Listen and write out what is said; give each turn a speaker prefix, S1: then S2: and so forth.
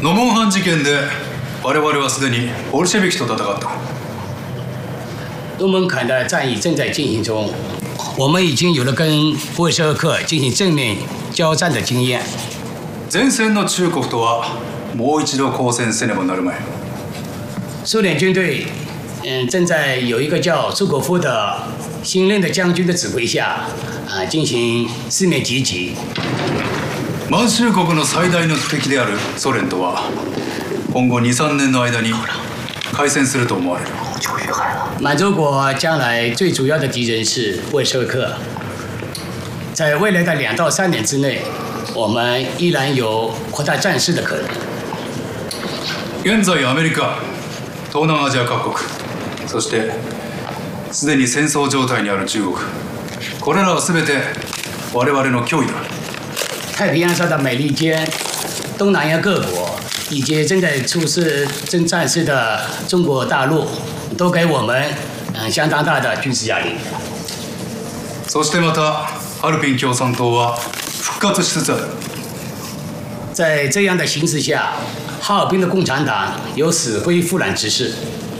S1: ノモンハン事件で我々はすでにボルシェビキと戦った。
S2: 诺门坎的战役正在进行中，我们已经有了跟布尔什维克进行正面交战的经验。
S1: 前線の中国とはもう一度交戦せねばなるまい。
S2: 苏联军队，正在有一个叫朱可夫的新任的将军的指挥下，进行四面击击。
S1: 満州国の最大の敵であるソ連とは今後2、3年の間に開戦すると思われる。
S2: 满洲国将来最主要的敌人是布尔什维克，在未来的2到3年之内，我们依然有扩大战事的可能。
S1: 現在アメリカ、東南アジア各国、そしてすでに戦争状態にある中国、これらは全て我々の脅威だ。
S2: 太平洋上的美利坚、东南亚各国以及正在出事正战事的中国大陆，都给我们相当大的军事压力。
S1: そしてまたハルピン共産党は復活しつつある。
S2: 在这样的形势下，哈尔滨的共产党有死灰复燃之势。